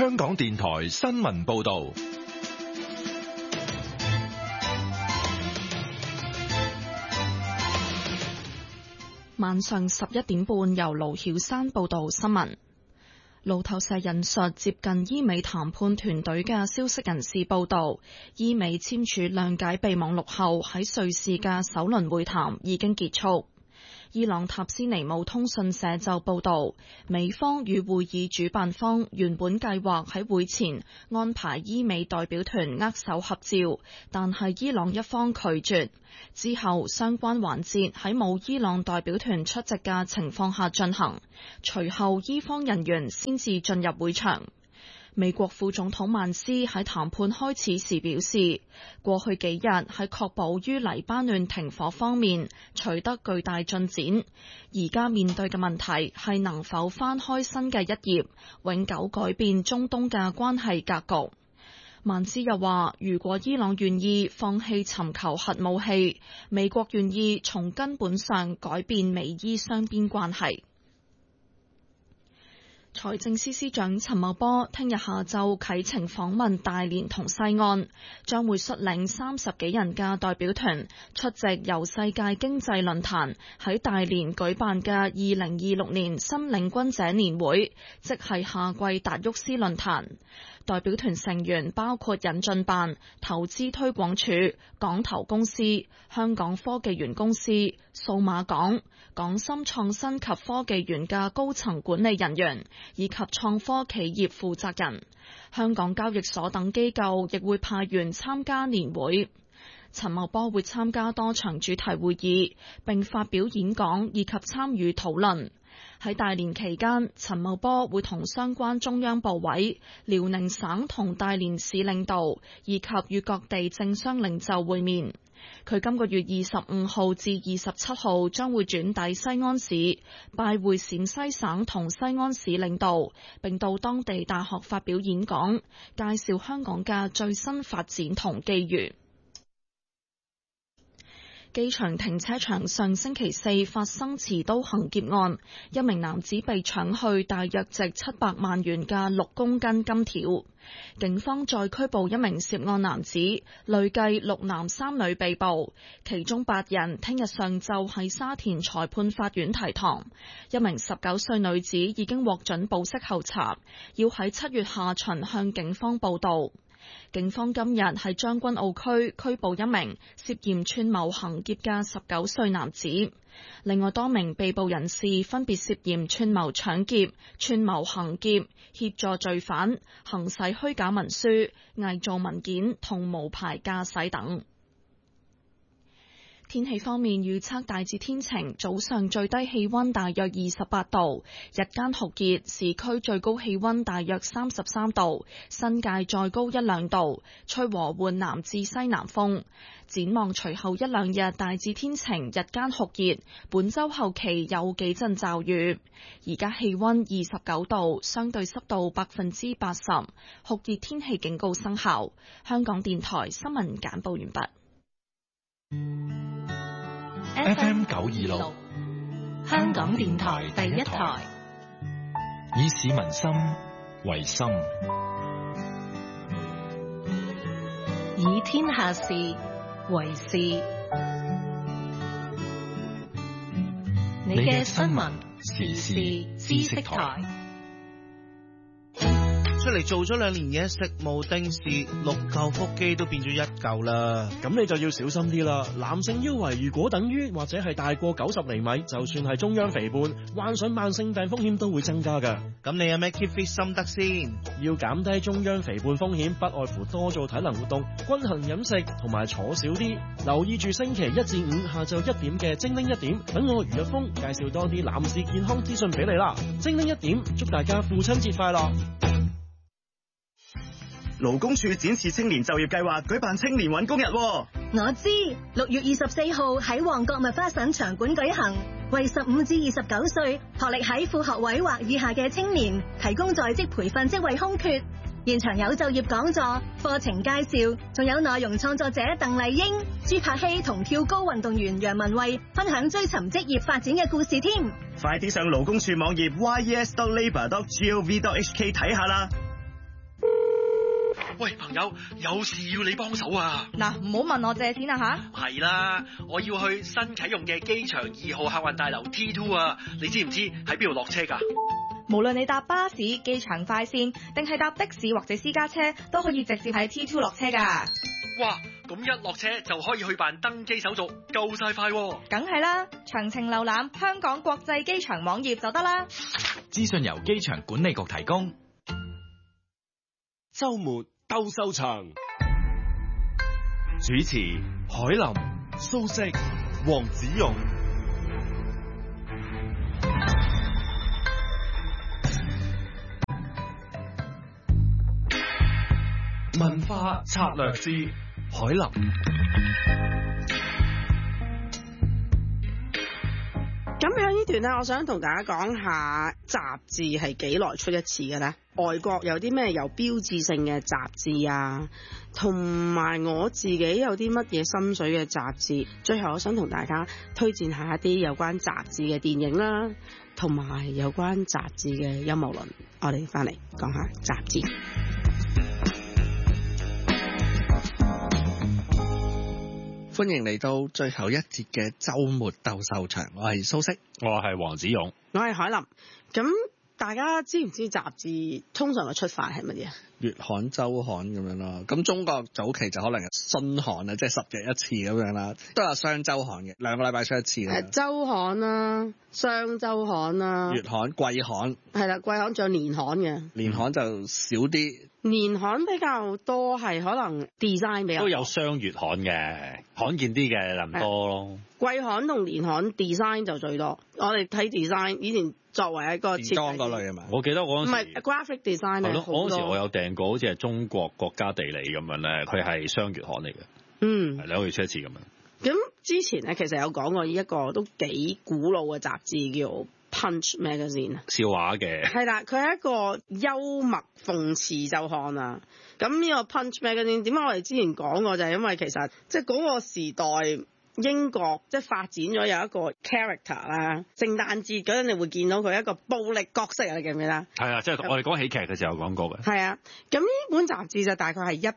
香港電台新聞報道。 晚上11點半，由盧曉山報道新聞。路透社引述接近伊美談判團隊嘅消息人士報道，伊美簽署諒解備忘錄後，喺瑞士嘅首輪會談已經結束。伊朗塔斯尼姆通訊社就報道，美方與會議主辦方原本計劃喺會前安排伊美代表團握手合照，但係伊朗一方拒絕。之後相關環節喺冇伊朗代表團出席嘅情況下進行，隨後伊方人員先至進入會場。美國副總統曼斯喺談判開始時表示，過去幾日喺確保於黎巴嫩停火方面取得巨大進展，而家面對嘅問題係能否翻開新嘅一頁，永久改變中東嘅關係格局。曼斯又話，如果伊朗願意放棄尋求核武器，美國願意從根本上改變美伊雙邊關係。財政司司長陳茂波聽日下晝啟程訪問大連同西安，將會率領30幾人嘅代表團出席由世界經濟論壇喺大連舉辦嘅2026年新領軍者年會，即係夏季達沃斯論壇。代表團成員包括引進辦、投資推廣署、港投公司、香港科技園公司、數碼港、港深創新及科技園嘅高層管理人員，以及創科企業負責人。香港交易所等機構亦會派員參加年會。陳茂波會參加多場主題會議，並發表演講以及參與討論。喺大連期間，陳茂波會同相關中央部委、遼寧省同大連市領導以及與各地政商領袖會面。佢今個月25號至27號將會轉抵西安市，拜會陝西省同西安市領導，並到當地大學發表演講，介紹香港嘅最新發展同機遇。機場停車場上星期四發生持刀行劫案，一名男子被搶去大約值700萬元嘅6公斤金條。警方再拘捕一名涉案男子，累計6男3女被捕，其中8人聽日上晝喺沙田裁判法院提堂。一名19歲女子已經獲准保釋候查，要喺7月下旬向警方報到。警方今日喺將軍澳區拘捕一名涉嫌串謀行劫嘅19歲男子，另外多名被捕人士分別涉嫌串謀搶劫、串謀行劫、協助罪犯、行使虛假文書、偽造文件同無牌駕駛等。天氣方面預測大致天晴，早上最低氣溫大約28度，日間酷熱，市區最高氣溫大約33度，新界再高1-2度，吹和緩南至西南風。展望隨後1-2日大致天晴，日間酷熱，本週後期有幾陣驟雨。而家氣溫29度，相對濕度80%，酷熱天氣警告生效。香港電台新聞簡報完畢。 FM 926， 香港電台第一台， 以市民心為心， 以天下事為事。你嘅新聞時事知識台。 出嚟做咗2年嘢，食無定時，6嚿腹肌都變咗1嚿啦。 咁你就要小心啲啦。男性腰圍如果等於或者係大過90厘米，就算係中央肥胖，患上慢性病風險都會增加噶。 咁你有咩 keep fit 心得先？ 要減低中央肥胖風險，不外乎多做體能活動、均衡飲食同埋坐少啲。留意住星期1至5下晝1點嘅精靈1點，等我余日峰介紹多啲男士健康資訊俾你啦。精靈1點，祝大家父親節快樂！ 勞工處展示青年就業計劃舉辦青年搵工日。 我知，6月24號喺旺角麥花臣場館舉行，為15至29歲學歷喺副學位或以下嘅青年提供在職培訓職位空缺。現場有就業講座、課程介紹，仲有內容創作者鄧麗英、朱柏希同跳高運動員楊文慧分享追尋職業發展嘅故事添。 快啲上勞工處網頁yes.labour.gov.hk 睇下啦！ 喂，朋友，有事要你幫手啊！ 嗱，唔好問我借錢啊吓！ 係啦，我要去新啟用嘅機場2號客運大樓 T2 啊！你知唔知喺邊度落車㗎？ 無論你搭巴士、機場快線，定係搭的士或者私家車，都可以直接喺 T2 落車㗎。 哇！咁一落車就可以去辦登機手續，夠晒快喎！ 梗係啦，詳情瀏覽香港國際機場網頁就得啦。 資訊由機場管理局提供。 週末鬥獸場，主持海林、蘇軾、黃子勇。文化策略師海林。 咁樣呢段呢，我想同大家講下雜誌係幾耐出一次嘅呢？外國有啲咩有標誌性嘅雜誌啊，同埋我自己有啲乜嘢心水嘅雜誌。最後我想同大家推薦下一啲有關雜誌嘅電影啦，同埋有關雜誌嘅陰謀論。我哋翻嚟講下雜誌。歡迎嚟到最後一節嘅週末鬥獸場，我係蘇軾， 我係黃子勇， 我係海林。咁大家知唔知雜誌通常嘅出發係乜嘢？ 月刊、週刊咁樣咯。咁中國早期就可能係春刊啊，即係10日一次咁樣啦，都有雙週刊嘅，2個禮拜出一次嘅。週刊啦，雙週刊啦，月刊、季刊係啦，季刊仲有年刊嘅，年刊就少啲。年刊比較多係可能 design 比較多， 都有雙月刊嘅，罕見啲嘅就唔多咯。 季刊同年刊 design 就最多。我哋睇 design 以前作為一個設計裝嗰類係嘛？ 我記得我嗰陣時唔係 graphic design 係咯，我嗰陣時我有訂過，好似係中國國家地理咁樣咧，佢係雙月刊嚟嘅。係2個月出一次咁樣。 咁之前咧其實有講過一個都幾古老嘅雜誌叫Punch Magazine 啊， 笑話嘅係啦，佢係一個幽默諷刺週刊啊。咁呢個 Punch Magazine 點解我哋之前講過就係因為其實即係嗰個時代英國即係發展咗有一個 character 啦，聖誕節嗰陣你會見到佢一個暴力角色啊，你記唔記得？係啊，即係我哋講喜劇嘅時候講過嘅。 係啊，咁呢本雜誌就大概係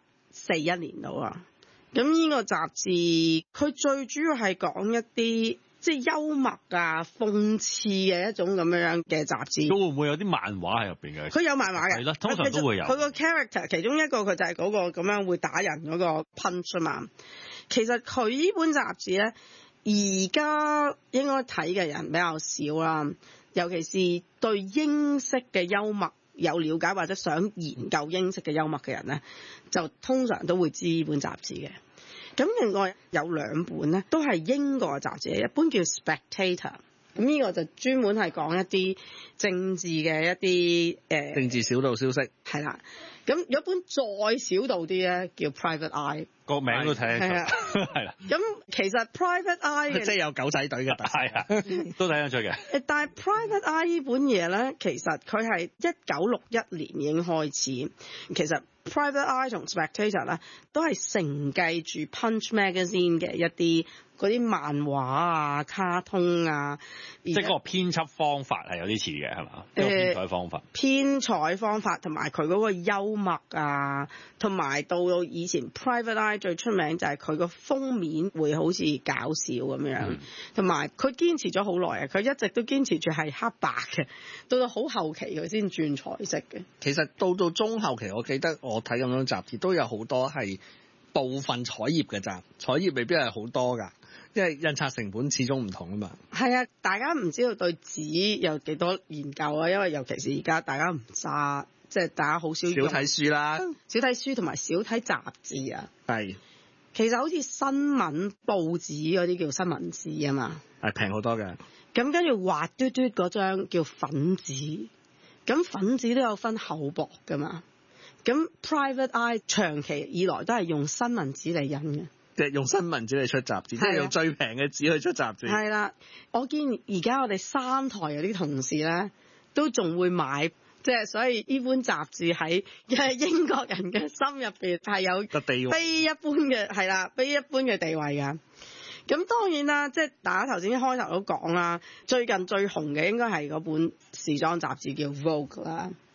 1841年度啊。咁呢個雜誌佢最主要係講一啲即係幽默啊、諷刺嘅一種咁樣嘅雜誌。 都會唔會有啲漫畫喺入邊嘅？佢有漫畫嘅， 係啦，通常都會有。 佢個 character 其中一個佢就係嗰個咁樣會打人嗰個 punch 啊嘛。其實佢呢本雜誌咧，而家應該睇嘅人比較少啦，尤其是對英式嘅幽默有了解或者想研究英式嘅幽默嘅人咧，就通常都會知呢本雜誌嘅。咁另外有2本咧，都係英國嘅雜誌，一本叫 Spectator， 咁呢個就專門係講一啲政治嘅一啲政治小道消息，係啦。咁有一本再小道啲咧，叫 Private Eye， 個名都睇得出，係啦。 咁其實 Private Eye 即係有狗仔隊嘅，係啊， 都睇得出嘅。 但係 Private Eye 呢本嘢咧，其實佢係1961年已經開始，其實。Private Eye 同 Spectator 咧，都係承繼住 Punch Magazine 嘅一啲嗰啲漫畫啊、卡通啊， 即係嗰個編輯方法係有啲似嘅，係嘛？編採方法、 編採方法同埋佢嗰個幽默啊，同埋到以前 Private Eye 最出名就係佢個封面會好似搞笑咁樣，同埋佢堅持咗好耐啊！佢一直都堅持住係黑白嘅，到好後期佢先轉彩色嘅。 其實到中後期，我記得我睇咁多雜誌都有好多係部分彩頁嘅咋，彩頁未必係好多㗎。因為印刷成本始終唔同啊嘛。係啊，大家唔知道對紙有幾多研究啊，因為尤其是而家大家唔揸，即係大家好少睇書啦， 少睇書同埋少睇雜誌啊。 係， 其實好似新聞報紙嗰啲叫新聞紙啊嘛， 係平好多嘅。 咁跟住滑嘟嘟嗰張叫粉紙，咁粉紙都有分厚薄㗎嘛。咁 Private Eye 長期以來都係用新聞紙嚟印嘅。 即係用新聞紙嚟出雜誌，即係用最平嘅紙去出雜誌。係啦，我見而家我哋3台有啲同事咧，都仲會買，即係所以呢本雜誌喺英國人嘅心入邊係有地位，非一般嘅係啦，非一般嘅地位㗎。咁當然啦，即係大家頭先一開頭都講啦，最近最紅嘅應該係嗰本時裝雜誌叫 Vogue 啦。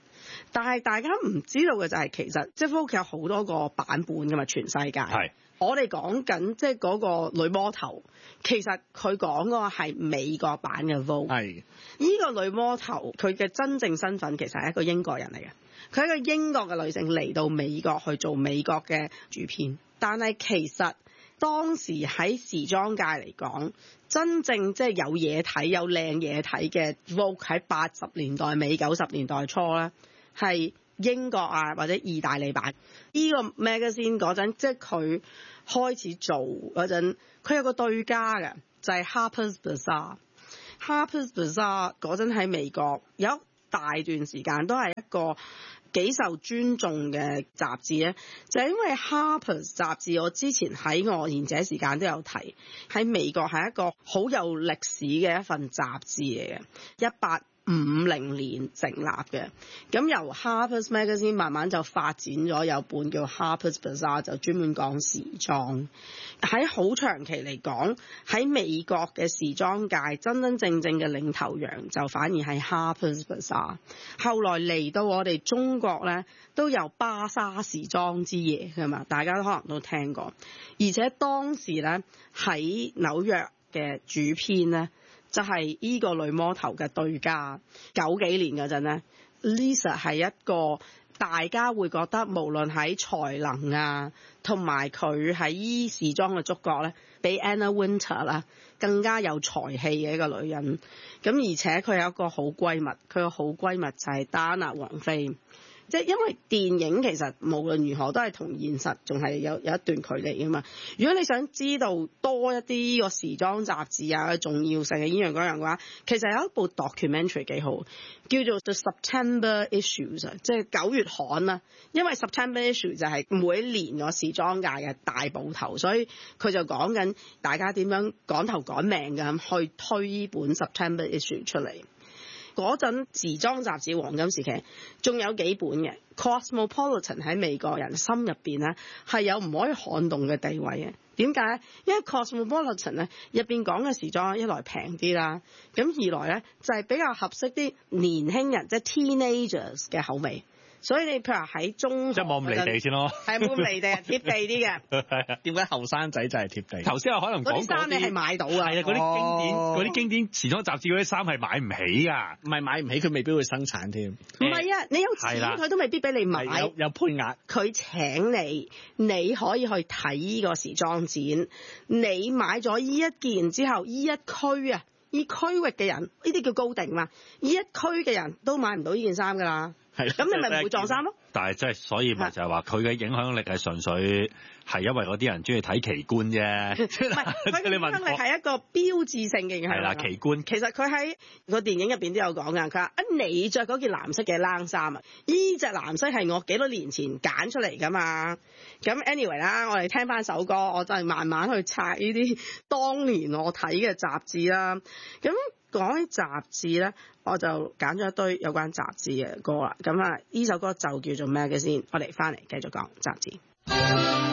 但係大家唔知道嘅就係其實即係 Vogue 有好多個版本㗎嘛，全世界。係。我哋講緊即係嗰個女魔頭，其實佢講嗰個係美國版嘅 Vogue。係。呢個女魔頭佢嘅真正身份其實係一個英國人嚟嘅，佢係一個英國嘅女性嚟到美國去做美國嘅主編。但係其實當時喺時裝界嚟講，真正即係有嘢睇、有靚嘢睇嘅 Vogue 喺80年代尾、90年代初咧，係英國啊或者意大利版。呢個 magazine 嗰陣，即係佢開始做嗰陣，佢有個對家嘅，就係 Harper's Bazaar。Harper's Bazaar 嗰陣喺美國有一大段時間都係一個幾受尊重嘅雜誌咧，就係因為 Harper's 雜誌，我之前喺我賢者時間都有提，喺美國係一個好有歷史嘅一份雜誌嚟嘅，1850年成立嘅。咁由 Harper's Magazine 慢慢就發展咗有本叫 Harper's Bazaar， 就專門講時裝。喺好長期嚟講，喺美國嘅時裝界真真正正嘅領頭羊就反而係 Harper's Bazaar。後來嚟到我哋中國咧，都有芭莎時裝之夜㗎嘛，大家都可能都聽過。而且當時咧喺紐約嘅主編咧，就係呢個女魔頭嘅對家。90幾年嗰陣咧 ，Lisa 係一個大家會覺得無論喺才能啊，同埋佢喺衣時裝嘅觸覺咧，比 Anna Wintour 啦更加有才氣嘅一個女人。咁而且佢有一個好閨蜜，佢個好閨蜜就係戴安娜王妃。即係因為電影其實無論如何都係同現實仲係有一段距離㗎嘛。如果你想知道多一啲個時裝雜誌啊重要性嘅呢樣嗰樣嘅話，其實有一部 documentary 幾好，叫做 The September Issues， 即係9月刊啦。因為 September Issue 就係每一年個時裝界嘅大部頭，所以佢就講緊大家點樣趕頭趕命咁去推呢本 September Issue 出嚟。嗰陣時裝雜誌黃金時期仲有幾本嘅 Cosmopolitan 喺美國人心入邊咧係有唔可以撼動嘅地位嘅。點解？因為 Cosmopolitan 咧入邊講嘅時裝一來平啲啦，咁二來咧就係比較合適啲年輕人即係 teenagers 嘅口味。所以你譬如喺中即係冇咁離地先咯， 係冇咁離地，貼地啲嘅。 點解後生仔就係貼地？ 頭先我可能講嗰啲衫你係買到㗎， 係啊，嗰啲經典時裝雜誌嗰啲衫係買唔起㗎， 唔係買唔起，佢未必會生產添。 唔係啊，你有錢佢都未必俾你買。 有配額， 佢請你，你可以去睇呢個時裝展。你買咗呢一件之後，呢一區啊，呢區域嘅人，呢啲叫高定嘛，呢一區嘅人都買唔到呢件衫㗎啦。咁你咪唔會撞衫咯？ 但係即係所以咪就係話佢嘅影響力係純粹係因為嗰啲人中意睇奇觀啫。 唔係，佢嘅影響力係一個標誌性嘅影響。 係啦，奇觀。 其實佢喺個電影入邊都有講㗎。佢話：你着嗰件藍色嘅冷衫啊，呢隻藍色係我幾多年前揀出嚟㗎嘛。咁 anyway 啦，我哋聽翻首歌，我就係慢慢去拆呢啲當年我睇嘅雜誌啦。咁講起雜誌咧，我就揀咗一堆有關雜誌嘅歌啦。咁啊，呢首歌就叫做咩嘅先？我哋翻嚟繼續講雜誌。